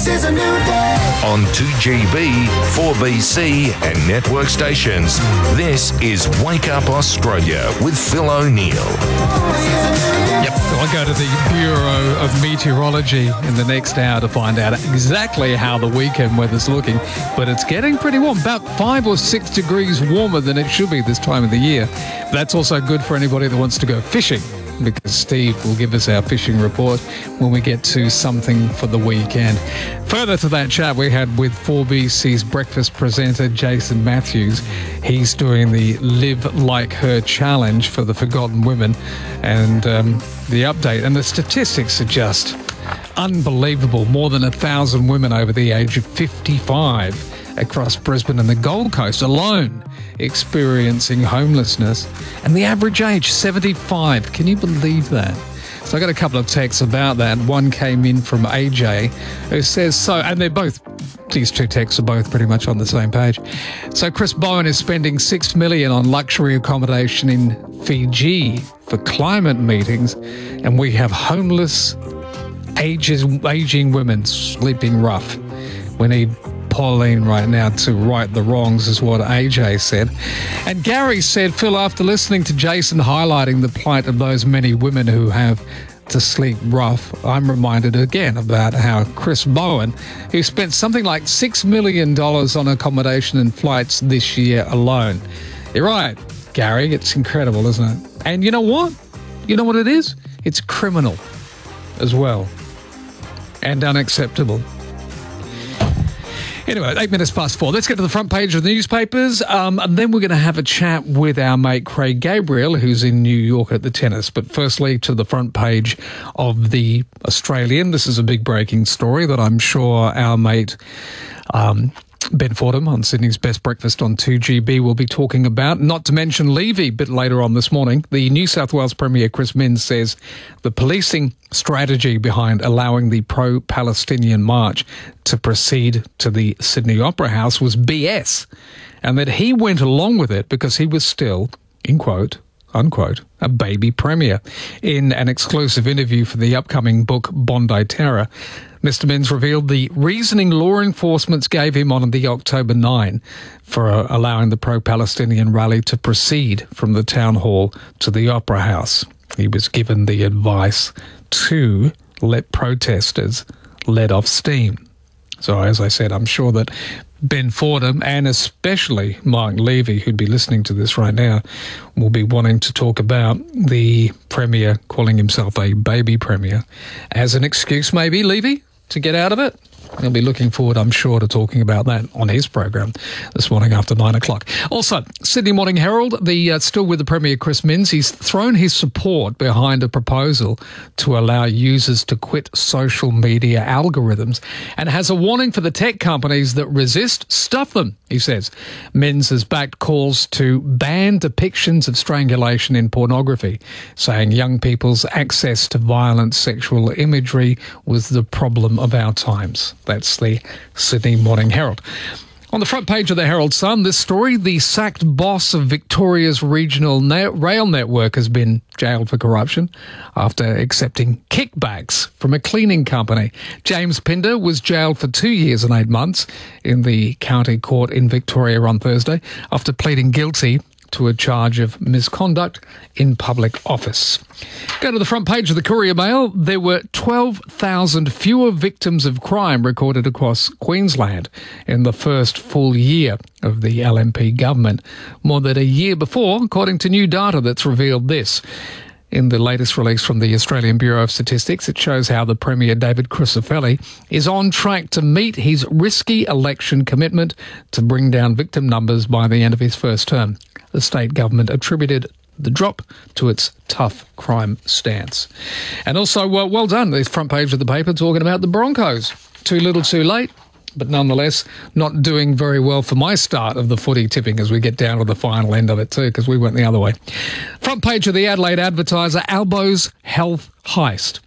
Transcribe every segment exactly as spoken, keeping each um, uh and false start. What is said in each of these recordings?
This is a new day. On two G B, four B C and network stations, this is Wake Up Australia with Phil O'Neill. Yep, I'll go to the Bureau of Meteorology in the next hour to find out exactly how the weekend weather's looking. But it's getting pretty warm, about five or six degrees warmer than it should be this time of the year. That's also good for anybody that wants to go fishing, because Steve will give us our fishing report when we get to something for the weekend. Further to that chat we had with four B C's breakfast presenter Jason Matthews. He's doing the Live Like Her challenge for the Forgotten Women, and um, the update and the statistics are just unbelievable. More than a thousand women over the age of fifty-five across Brisbane and the Gold Coast alone experiencing homelessness, and the average age seventy-five. Can you believe that? So I got a couple of texts about that. One came in from A J, who says so, and they're both, these two texts are both pretty much on the same page. So Chris Bowen is spending six million on luxury accommodation in Fiji for climate meetings, and we have homeless ages aging women sleeping rough. We need Pauline right now to right the wrongs, is what A J said. And Gary said, Phil, after listening to Jason highlighting the plight of those many women who have to sleep rough, I'm reminded again about how Chris Bowen, who spent something like six million dollars on accommodation and flights this year alone. You're right, Gary, it's incredible, isn't it? And you know what? You know what it is? It's criminal as well, and unacceptable. Anyway, eight minutes past four. Let's get to the front page of the newspapers, um, and then we're going to have a chat with our mate Craig Gabriel, who's in New York at the tennis. But firstly, to the front page of the Australian. This is a big breaking story that I'm sure our mate um, Ben Fordham on Sydney's Best Breakfast on two G B will be talking about. Not to mention Levy a bit later on this morning. The New South Wales Premier Chris Minns says the policing strategy behind allowing the pro-Palestinian march to proceed to the Sydney Opera House was B S, and that he went along with it because he was still, in quote, unquote, a baby premier. In an exclusive interview for the upcoming book Bondi Terror, Mister Minns revealed the reasoning law enforcement gave him on the October ninth for uh, allowing the pro-Palestinian rally to proceed from the town hall to the Opera House. He was given the advice to let protesters let off steam. So, as I said, I'm sure that Ben Fordham and especially Mark Levy, who'd be listening to this right now, will be wanting to talk about the Premier calling himself a baby Premier as an excuse, maybe, Levy, to get out of it. He'll be looking forward, I'm sure, to talking about that on his program this morning after nine o'clock. Also, Sydney Morning Herald, the uh, still with the Premier Chris Minns, he's thrown his support behind a proposal to allow users to quit social media algorithms and has a warning for the tech companies that resist, stuff them, he says. Minns has backed calls to ban depictions of strangulation in pornography, saying young people's access to violent sexual imagery was the problem of our times. That's the Sydney Morning Herald. On the front page of the Herald Sun, this story, the sacked boss of Victoria's regional na- rail network has been jailed for corruption after accepting kickbacks from a cleaning company. James Pinder was jailed for two years and eight months in the county court in Victoria on Thursday after pleading guilty to a charge of misconduct in public office. Go to the front page of the Courier Mail. There were twelve thousand fewer victims of crime recorded across Queensland in the first full year of the L N P government, more than a year before, according to new data that's revealed this. In the latest release from the Australian Bureau of Statistics, it shows how the Premier, David Crisafulli, is on track to meet his risky election commitment to bring down victim numbers by the end of his first term. The state government attributed the drop to its tough crime stance. And also, well, well done, the front page of the paper talking about the Broncos. Too little, too late, but nonetheless not doing very well for my start of the footy tipping as we get down to the final end of it too, because we went the other way. Front page of the Adelaide Advertiser, Albo's health heist.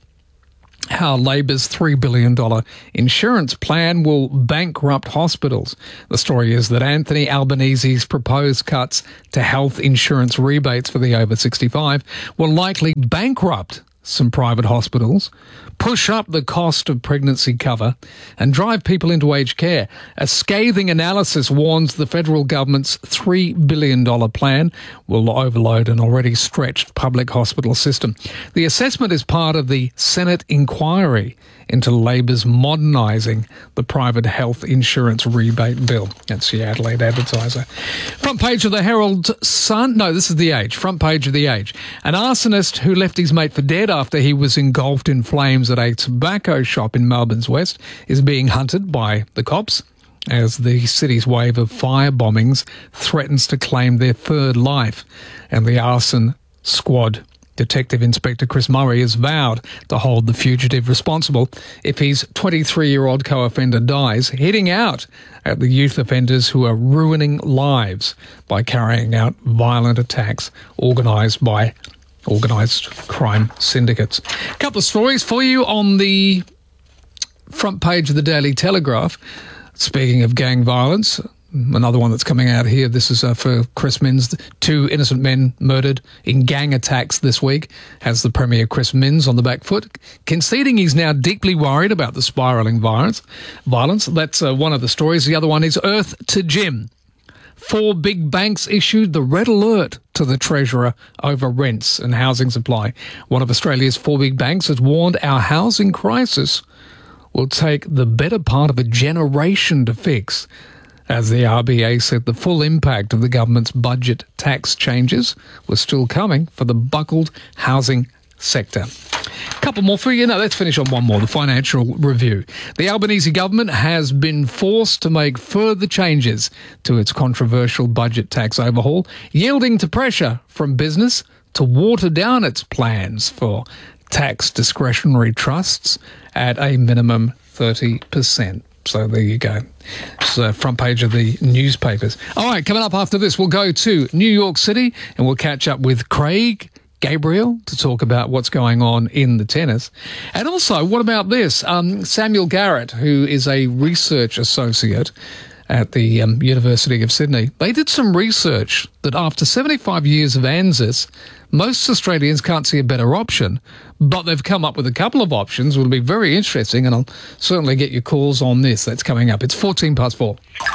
How Labor's three billion dollars insurance plan will bankrupt hospitals. The story is that Anthony Albanese's proposed cuts to health insurance rebates for the over sixty-five will likely bankrupt some private hospitals, push up the cost of pregnancy cover, and drive people into aged care. A scathing analysis warns the federal government's three billion dollars plan will overload an already stretched public hospital system. The assessment is part of the Senate inquiry into Labor's modernising the private health insurance rebate bill. That's the Adelaide Advertiser. Front page of the Herald Sun. No, this is The Age. Front page of The Age. An arsonist who left his mate for dead after he was engulfed in flames at a tobacco shop in Melbourne's West is being hunted by the cops as the city's wave of fire bombings threatens to claim their third life. And the arson squad Detective Inspector Chris Murray has vowed to hold the fugitive responsible if his twenty-three-year-old co-offender dies, hitting out at the youth offenders who are ruining lives by carrying out violent attacks organised by organised crime syndicates. A couple of stories for you on the front page of the Daily Telegraph. Speaking of gang violence, another one that's coming out here. This is uh, for Chris Minns. Two innocent men murdered in gang attacks this week. Has the Premier Chris Minns on the back foot, conceding he's now deeply worried about the spiralling violence. Violence. That's uh, one of the stories. The other one is Earth to Jim. Four big banks issued the red alert to the Treasurer over rents and housing supply. One of Australia's four big banks has warned our housing crisis will take the better part of a generation to fix. As the R B A said, the full impact of the government's budget tax changes was still coming for the buckled housing sector. A couple more for you. No, let's finish on one more, the Financial Review. The Albanese government has been forced to make further changes to its controversial budget tax overhaul, yielding to pressure from business to water down its plans for tax discretionary trusts at a minimum thirty percent. So there you go. It's the front page of the newspapers. All right, coming up after this, we'll go to New York City and we'll catch up with Craig Gabriel to talk about what's going on in the tennis. And also, what about this? Um, Samuel Garrett, who is a research associate at the um, University of Sydney, they did some research that after seventy-five years of ANZUS, most Australians can't see a better option, but they've come up with a couple of options. It will be very interesting, and I'll certainly get your calls on this. That's coming up. It's fourteen past four.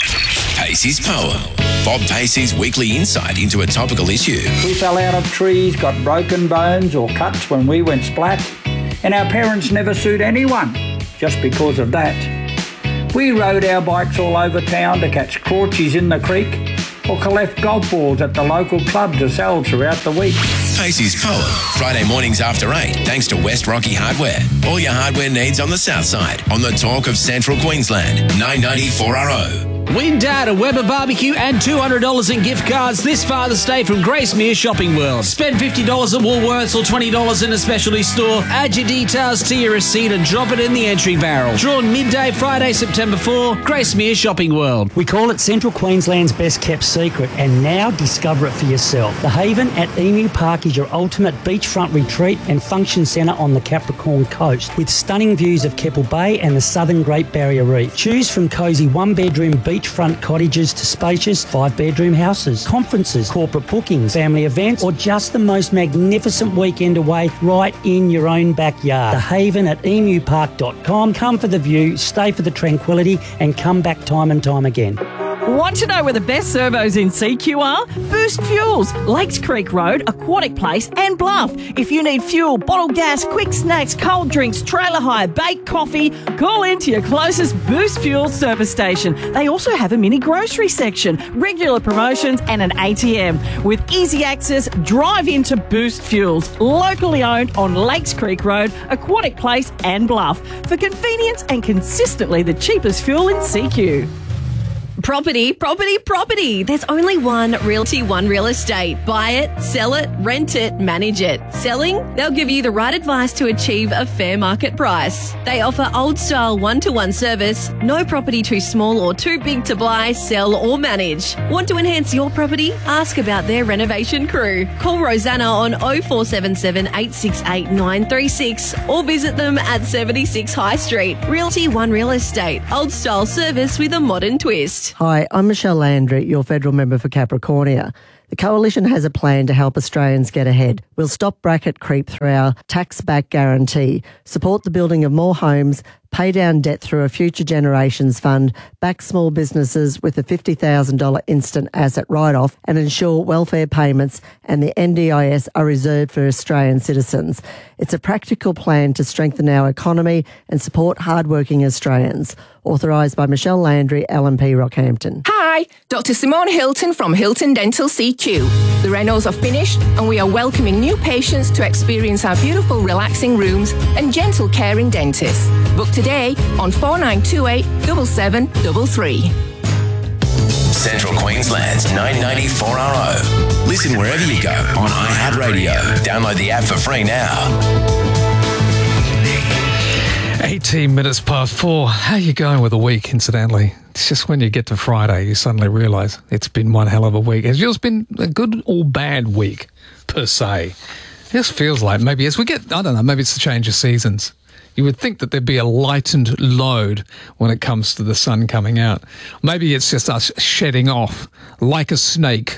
Pacey's Poem. Bob Pacey's weekly insight into a topical issue. We fell out of trees, got broken bones or cuts when we went splat, and our parents never sued anyone just because of that. We rode our bikes all over town to catch crawchies in the creek or collect golf balls at the local club to sell throughout the week. Pacey's Poem, Friday mornings after eight, thanks to West Rocky Hardware. All your hardware needs on the south side, on the talk of Central Queensland, nine ninety-four R O. Win Dad a Weber barbecue and two hundred dollars in gift cards this Father's Day from Gracemere Shopping World. Spend fifty dollars at Woolworths or twenty dollars in a specialty store. Add your details to your receipt and drop it in the entry barrel. Drawn midday Friday, September fourth, Gracemere Shopping World. We call it Central Queensland's best kept secret, and now discover it for yourself. The Haven at Emu Park is your ultimate beachfront retreat and function centre on the Capricorn coast, with stunning views of Keppel Bay and the southern Great Barrier Reef. Choose from cosy one-bedroom beachfront cottages to spacious five-bedroom houses, conferences, corporate bookings, family events, or just the most magnificent weekend away right in your own backyard. The Haven at emu park dot com. Come for the view, stay for the tranquility, and come back time and time again. Want to know where the best servos in C Q are? Boost Fuels, Lakes Creek Road, Aquatic Place and Bluff. If you need fuel, bottled gas, quick snacks, cold drinks, trailer hire, baked coffee, call in to your closest Boost Fuels service station. They also have a mini grocery section, regular promotions and an A T M. With easy access, drive into Boost Fuels, locally owned on Lakes Creek Road, Aquatic Place and Bluff. For convenience and consistently the cheapest fuel in C Q. Property, property, property. There's only one Realty One Real Estate. Buy it, sell it, rent it, manage it. Selling? They'll give you the right advice to achieve a fair market price. They offer old-style one-to-one service. No property too small or too big to buy, sell or manage. Want to enhance your property? Ask about their renovation crew. Call Rosanna on oh four seven seven, eight six eight, nine three six or visit them at seventy-six High Street. Realty One Real Estate. Old-style service with a modern twist. Hi, I'm Michelle Landry, your federal member for Capricornia. The Coalition has a plan to help Australians get ahead. We'll stop bracket creep through our tax-back guarantee, support the building of more homes, pay down debt through a Future Generations Fund, back small businesses with a fifty thousand dollars instant asset write-off, and ensure welfare payments and the N D I S are reserved for Australian citizens. It's a practical plan to strengthen our economy and support hard-working Australians. Authorised by Michelle Landry, L M P Rockhampton. Hi, Doctor Simone Hilton from Hilton Dental C Q. The renos are finished and we are welcoming new patients to experience our beautiful relaxing rooms and gentle caring dentists. Book today on four nine two eight, seven seven three three. Central Queensland's nine ninety-four R O. Listen wherever you go on iHeartRadio. Download the app for free now. eighteen minutes past four. How are you going with the week, incidentally? It's just when you get to Friday, you suddenly realise it's been one hell of a week. Has yours been a good or bad week, per se? It just feels like maybe as we get, I don't know, maybe it's the change of seasons. You would think that there'd be a lightened load when it comes to the sun coming out. Maybe it's just us shedding off like a snake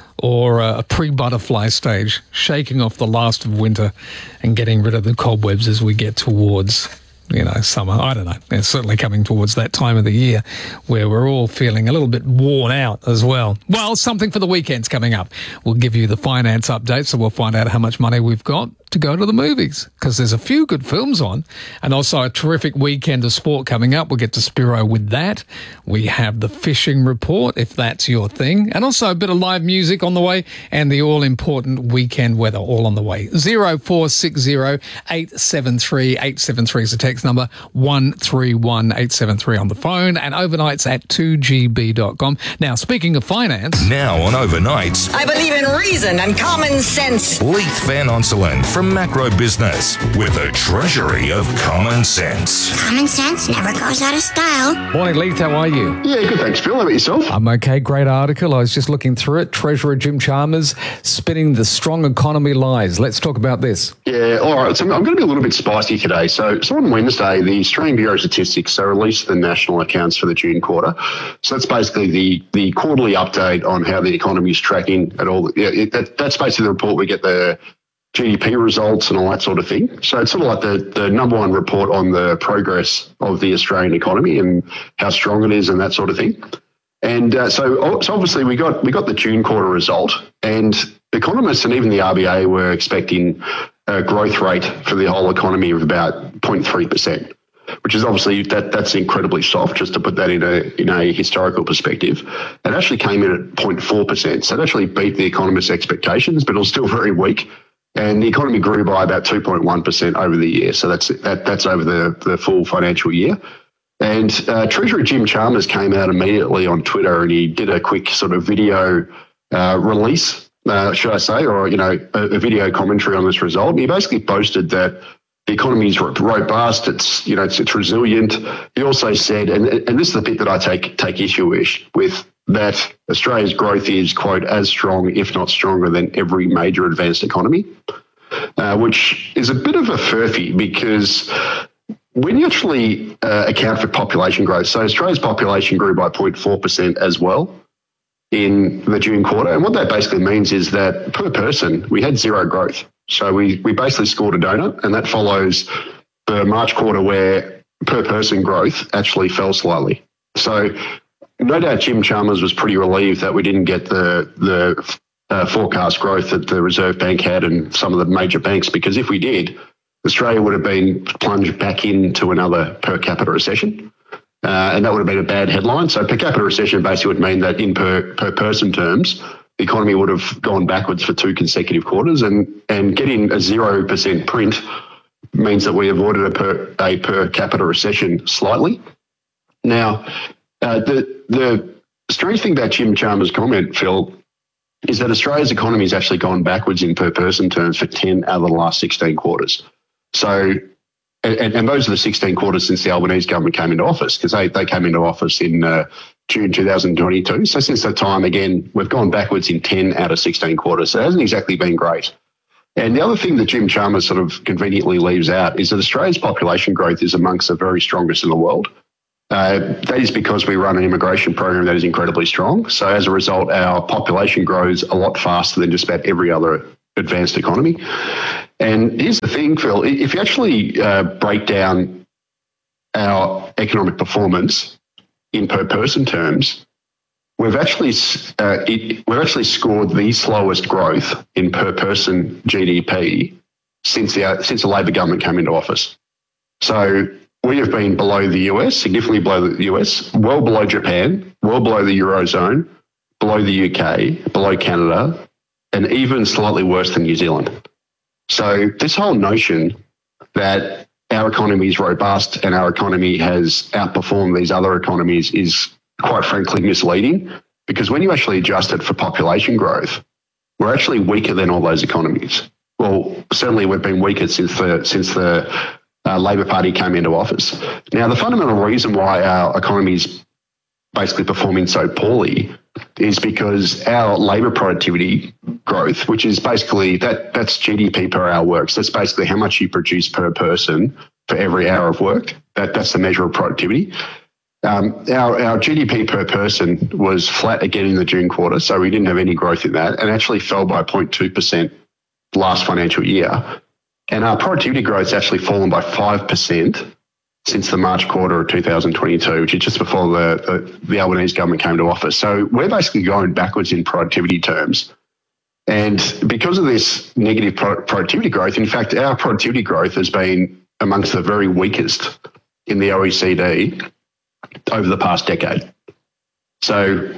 or a pre-butterfly stage, shaking off the last of winter and getting rid of the cobwebs as we get towards, you know, summer. I don't know. It's certainly coming towards that time of the year where we're all feeling a little bit worn out as well. Well, something for the weekend's coming up. We'll give you the finance update, so we'll find out how much money we've got to go to the movies, because there's a few good films on, and also a terrific weekend of sport coming up. We'll get to Spiro with that. We have the fishing report, if that's your thing, and also a bit of live music on the way, and the all-important weekend weather all on the way. zero four six zero, eight seven three, eight seven three is the text number, one three one, eight seven three on the phone, and overnights at two g b dot com. Now, speaking of finance... Now on Overnights... I believe in reason and common sense. Leith Van Onselen from Macro Business with a treasury of common sense. Common sense never goes out of style. Morning, Leith. How are you? Yeah, good. Thanks, Phil. How about yourself? I'm okay. Great article. I was just looking through it. Treasurer Jim Chalmers spinning the strong economy lies. Let's talk about this. Yeah, all right. So I'm going to be a little bit spicy today. So, so on Wednesday, the Australian Bureau of Statistics so released the national accounts for the June quarter. So that's basically the, the quarterly update on how the economy is tracking at all. Yeah, it, that, that's basically the report. We get the G D P results and all that sort of thing. So it's sort of like the, the number one report on the progress of the Australian economy and how strong it is and that sort of thing. And uh, so, so obviously we got we got the June quarter result, and economists and even the R B A were expecting a growth rate for the whole economy of about zero point three percent, which is obviously that that's incredibly soft. Just to put that in a in a historical perspective, it actually came in at zero point four percent. So it actually beat the economists' expectations, but it was still very weak. And the economy grew by about two point one percent over the year. So that's that, that's over the, the full financial year. And uh, Treasurer Jim Chalmers came out immediately on Twitter, and he did a quick sort of video uh, release, uh, should I say, or, you know, a, a video commentary on this result. And he basically boasted that the economy is robust, it's, you know, it's, it's resilient. He also said, and, and this is the bit that I take, take issue with, that Australia's growth is, quote, as strong, if not stronger, than every major advanced economy, uh, which is a bit of a furphy, because when you actually uh, account for population growth, so Australia's population grew by zero point four percent as well in the June quarter. And what that basically means is that per person, we had zero growth. So we, we basically scored a donut, and that follows the March quarter where per person growth actually fell slightly. So no doubt Jim Chalmers was pretty relieved that we didn't get the the uh, forecast growth that the Reserve Bank had and some of the major banks, because if we did, Australia would have been plunged back into another per capita recession, uh, and that would have been a bad headline. So per capita recession basically would mean that in per, per person terms, the economy would have gone backwards for two consecutive quarters, and, and getting a zero percent print means that we avoided a per, a per capita recession slightly. Now, Uh, the the strange thing about Jim Chalmers' comment, Phil, is that Australia's economy has actually gone backwards in per person terms for ten out of the last sixteen quarters. So, and, and those are the sixteen quarters since the Albanese government came into office, because they, they came into office in uh, June two thousand twenty-two. So since that time, again, we've gone backwards in ten out of sixteen quarters. So it hasn't exactly been great. And the other thing that Jim Chalmers sort of conveniently leaves out is that Australia's population growth is amongst the very strongest in the world. Uh, that is because we run an immigration program that is incredibly strong. So as a result, our population grows a lot faster than just about every other advanced economy. And here's the thing, Phil, if you actually uh, break down our economic performance in per person terms, we've actually uh, it, we've actually scored the slowest growth in per person G D P since the since the Labor government came into office. So we have been below the U S, significantly below the U S, well below Japan, well below the Eurozone, below the U K, below Canada, and even slightly worse than New Zealand. So this whole notion that our economy is robust and our economy has outperformed these other economies is quite frankly misleading, because when you actually adjust it for population growth, we're actually weaker than all those economies. Well, certainly we've been weaker since the since the uh, Labor Party came into office. Now, the fundamental reason why our economy is basically performing so poorly is because our labour productivity growth, which is basically that that's G D P per hour work. So that's basically how much you produce per person for every hour of work. That that's the measure of productivity. Um, our, our G D P per person was flat again in the June quarter, so we didn't have any growth in that, and actually fell by zero point two percent last financial year. And our productivity growth has actually fallen by five percent since the March quarter of two thousand twenty-two, which is just before the, the, the Albanese government came to office. So we're basically going backwards in productivity terms. And because of this negative pro- productivity growth, in fact, our productivity growth has been amongst the very weakest in the O E C D over the past decade. So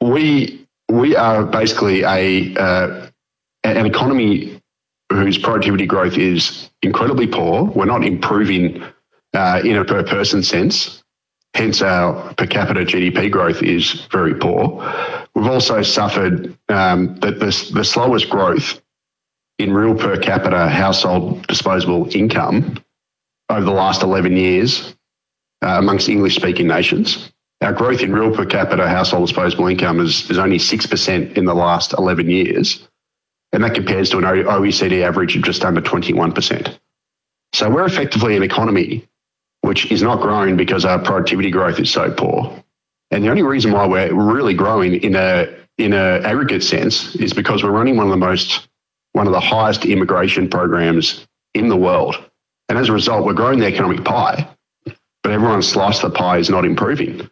we we are basically a uh, an economy whose productivity growth is incredibly poor. We're not improving uh, in a per person sense. Hence, our per capita G D P growth is very poor. We've also suffered um, the, the, the slowest growth in real per capita household disposable income over the last eleven years uh, amongst English-speaking nations. Our growth in real per capita household disposable income is, is only six percent in the last eleven years, and that compares to an O E C D average of just under twenty-one percent. So we're effectively an economy which is not growing because our productivity growth is so poor. And the only reason why we're really growing in a in a aggregate sense is because we're running one of the most, one of the highest immigration programs in the world. And as a result, we're growing the economic pie, but everyone's slice of the pie is not improving.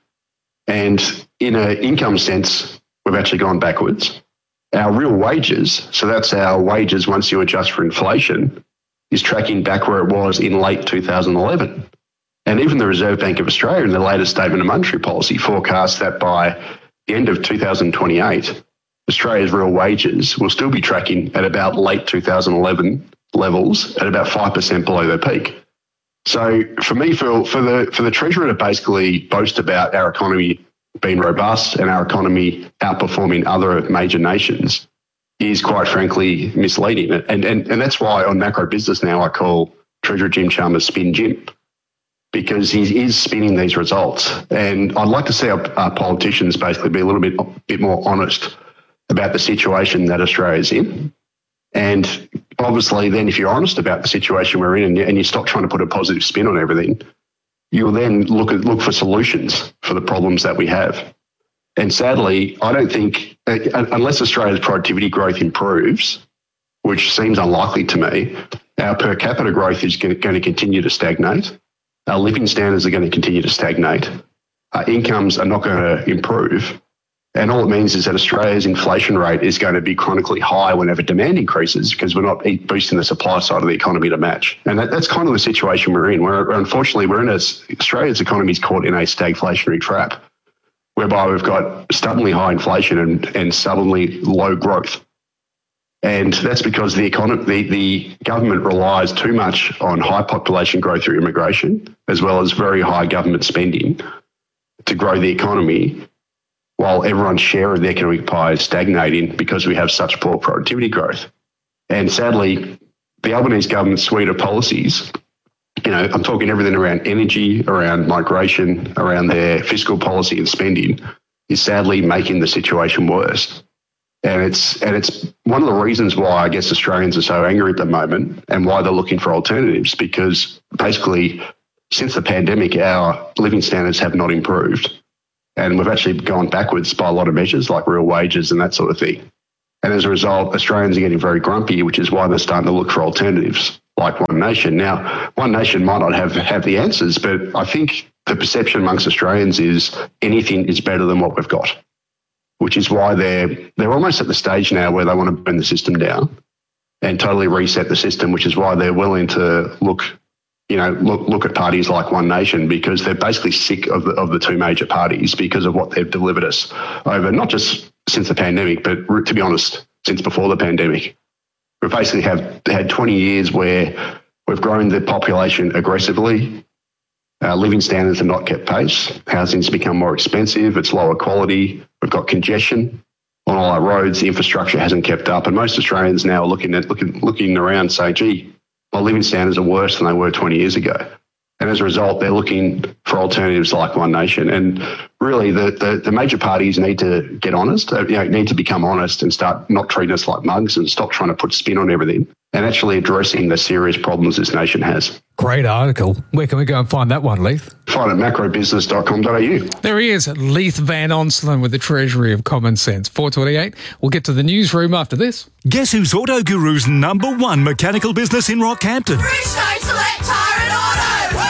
And in an income sense, we've actually gone backwards. Our real wages, so that's our wages once you adjust for inflation, is tracking back where it was in late two thousand eleven. And even the Reserve Bank of Australia in the latest statement of monetary policy forecasts that by the end of two thousand twenty-eight, Australia's real wages will still be tracking at about late two thousand eleven levels at about five percent below their peak. So for me, for, for the for the Treasurer to basically boast about our economy being robust and our economy outperforming other major nations is quite frankly misleading. And, and, and that's why on Macro Business Now I call Treasurer Jim Chalmers Spin Jim, because he is spinning these results. And I'd like to see our, our politicians basically be a little bit, bit more honest about the situation that Australia's in. And obviously then if you're honest about the situation we're in and you, and you stop trying to put a positive spin on everything, you'll then look at, look for solutions for the problems that we have. And sadly, I don't think, uh, unless Australia's productivity growth improves, which seems unlikely to me, our per capita growth is going to continue to stagnate. Our living standards are going to continue to stagnate. Our incomes are not going to improve. And all it means is that Australia's inflation rate is going to be chronically high whenever demand increases because we're not boosting the supply side of the economy to match. And that, that's kind of the situation we're in. We're, unfortunately, we're in a, Australia's economy is caught in a stagflationary trap whereby we've got stubbornly high inflation and, and stubbornly low growth. And that's because the, economy, the, the government relies too much on high population growth through immigration, as well as very high government spending to grow the economy, while everyone's share of the economic pie is stagnating because we have such poor productivity growth. And sadly, the Albanese government's suite of policies, you know, I'm talking everything around energy, around migration, around their fiscal policy and spending, is sadly making the situation worse. And it's and it's one of the reasons why I guess Australians are so angry at the moment and why they're looking for alternatives, because basically since the pandemic, our living standards have not improved. And we've actually gone backwards by a lot of measures like real wages and that sort of thing. And as a result, Australians are getting very grumpy, which is why they're starting to look for alternatives like One Nation. Now, One Nation might not have, have the answers, but I think the perception amongst Australians is anything is better than what we've got, which is why they're they're almost at the stage now where they want to burn the system down and totally reset the system, which is why they're willing to look, you know, look look at parties like One Nation, because they're basically sick of the, of the two major parties because of what they've delivered us over, not just since the pandemic, but to be honest, since before the pandemic. We've basically have had twenty years where we've grown the population aggressively. Our living standards have not kept pace. Housing's become more expensive. It's lower quality. We've got congestion on all our roads. The infrastructure hasn't kept up. And most Australians now are looking at looking, looking around saying, gee, my living standards are worse than they were twenty years ago. And as a result, they're looking for alternatives like One Nation. And really, the, the, the major parties need to get honest, you know, need to become honest and start not treating us like mugs and stop trying to put spin on everything and actually addressing the serious problems this nation has. Great article. Where can we go and find that one, Leith? Find it at macro business dot com dot a u. There he is, Leith Van Onselen with the Treasury of Common Sense. four twenty-eight. We'll get to the newsroom after this. Guess who's Auto Guru's number one mechanical business in Rockhampton? Bridgestone Select Tyre and Auto!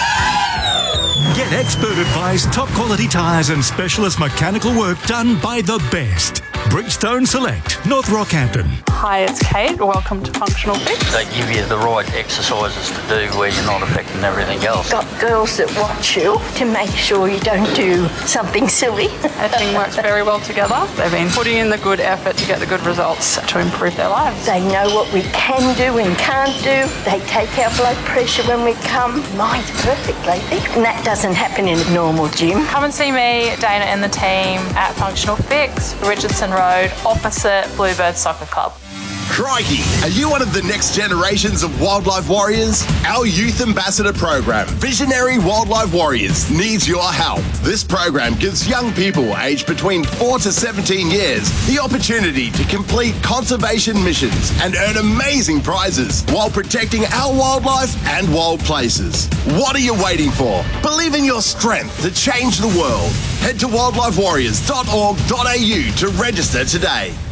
Get expert advice, top quality tyres and specialist mechanical work done by the best. Bridgestone Select, North Rockhampton. Hi, it's Kate. Welcome to Functional Fix. They give you the right exercises to do where you're not affecting everything else. Got girls that watch you to make sure you don't do something silly. Everything works very well together. They've been putting in the good effort to get the good results to improve their lives. They know what we can do and can't do. They take our blood pressure when we come. Mine's perfect lately. And that doesn't happen in a normal gym. Come and see me, Dana and the team at Functional Fix, Richardson Road, opposite Bluebird Soccer Club. Crikey, are you one of the next generations of wildlife warriors? Our Youth Ambassador program, Visionary Wildlife Warriors, needs your help. This program gives young people aged between four to seventeen years the opportunity to complete conservation missions and earn amazing prizes while protecting our wildlife and wild places. What are you waiting for? Believe in your strength to change the world. Head to wildlife warriors dot org dot a u to register today.